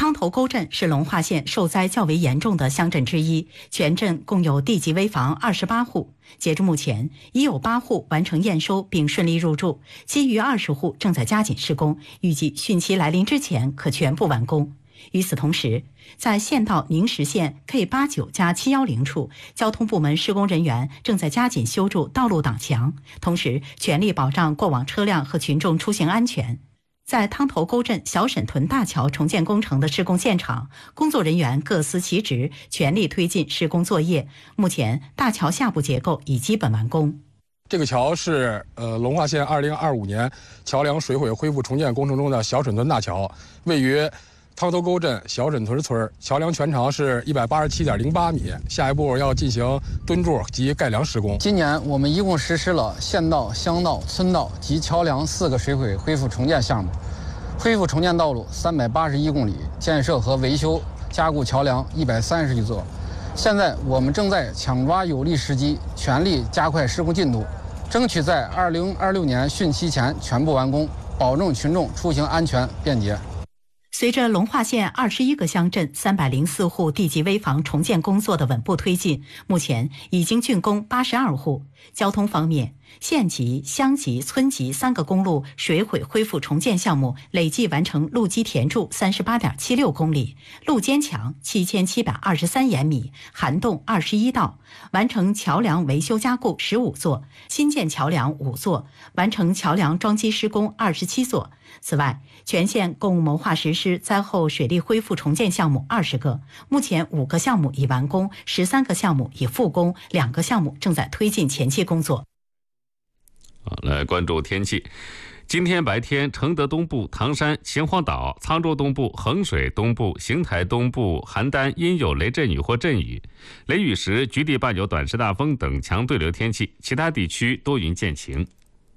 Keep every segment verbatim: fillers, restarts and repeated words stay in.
汤头沟镇是龙华县受灾较为严重的乡镇之一，全镇共有地级危房二十八户。截至目前，已有八户完成验收并顺利入住，其余二十户正在加紧施工，预计汛期来临之前可全部完工。与此同时，在县道宁石线 K 八九加七一零处，交通部门施工人员正在加紧修筑道路挡墙，同时全力保障过往车辆和群众出行安全。在汤头沟镇小沈屯大桥重建工程的施工现场，工作人员各司其职，全力推进施工作业。目前，大桥下部结构已基本完工。 这个桥是呃龙华县二零二五年桥梁水毁恢复重建工程中的小沈屯大桥，位于汤头沟镇小沈屯村，桥梁全长是一百八十七点零八米。下一步要进行墩柱及盖梁施工。 今年我们一共实施了县道、乡道、村道及桥梁四个水毁恢复重建项目，恢复重建道路三百八十一公里，建设和维修加固桥梁一百三十余座。现在我们正在抢抓有利时机，全力加快施工进度，争取在二零二六年汛期前全部完工，保证群众出行安全便捷。 随着龙华县二十一个乡镇三百零四户地级危房重建工作的稳步推进，目前已经竣工八十二户。交通方面，县级、乡级、村级三个公路水毁恢复重建项目累计完成路基填筑三十八点七六公里，路坚墙七千七百二十三延米，涵洞二十一道，完成桥梁维修加固十五座，新建桥梁五座，完成桥梁桩基施工二十七座。此外，全县共谋划实施灾后水利恢复重建项目二十个，目前五个项目已完工，十三个项目已复工，两个项目正在推进前期工作。 好，来关注天气。今天白天，承德东部、唐山、秦皇岛、沧州东部、衡水东部、邢台东部、邯郸阴有雷阵雨或阵雨，雷雨时局地伴有短时大风等强对流天气，其他地区多云见晴。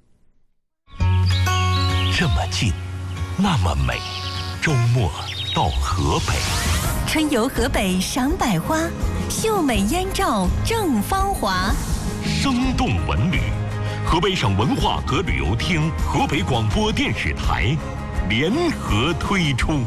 这么近，那么美，周末到河北， 春游河北赏百花，秀美燕赵正芳华。 生动文旅，河北省文化和旅游厅、河北广播电视台联合推出。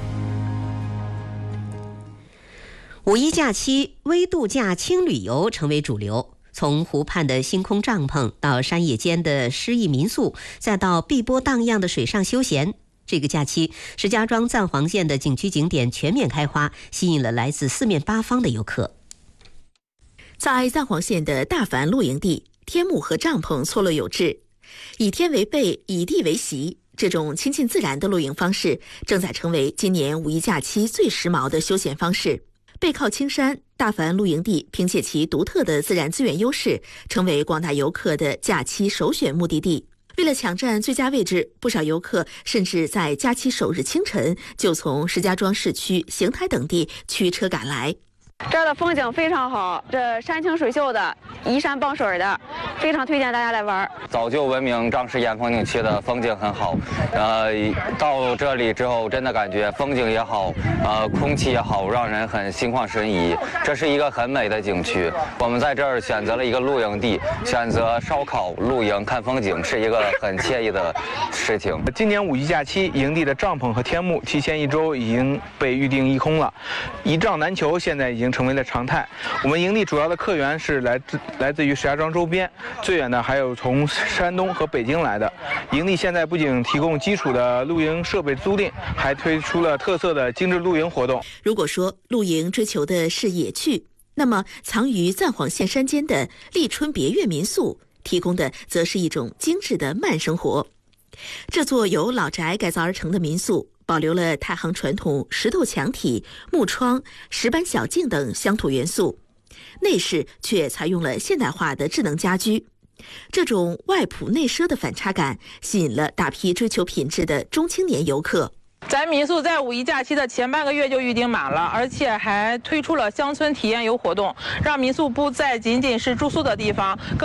五一假期，微度假轻旅游成为主流。从湖畔的星空帐篷到山野间的诗意民宿，再到碧波荡漾的水上休闲，这个假期，石家庄赞皇县的景区景点全面开花，吸引了来自四面八方的游客。 在赞皇县的大帆露营地，天幕和帐篷错落有致，以天为被，以地为席，这种亲近自然的露营方式正在成为今年五一假期最时髦的休闲方式。背靠青山，大帆露营地凭借其独特的自然资源优势，成为广大游客的假期首选目的地。为了抢占最佳位置，不少游客甚至在假期首日清晨就从石家庄市区、邢台等地驱车赶来。 这儿的风景非常好，这山清水秀的，依山傍水的，非常推荐大家来玩。 早就闻名张氏岩风景区的风景很好，呃，到这里之后真的感觉风景也好，呃，空气也好，让人很心旷神怡。这是一个很美的景区，我们在这儿选择了一个露营地，选择烧烤、露营、看风景，是一个很惬意的事情。 今年五一假期，营地的帐篷和天幕提前一周已经被预定一空了，一帐难求，现在已经成为了常态。我们营地主要的客源是来自来自于石家庄周边，最远的还有从山东和北京来的。营地现在不仅提供基础的露营设备租赁，还推出了特色的精致露营活动。 如果说露营追求的是野趣，那么藏于赞皇县山间的立春别院民宿提供的则是一种精致的慢生活。这座由老宅改造而成的民宿，保留了太行传统石头墙体、木窗、石板小径等乡土元素，内饰却采用了现代化的智能家居。这种外朴内奢的反差感，吸引了大批追求品质的中青年游客。 咱民宿在五一假期的前半个月就预订满了，而且还推出了乡村体验游活动，让民宿不再仅仅是住宿的地方。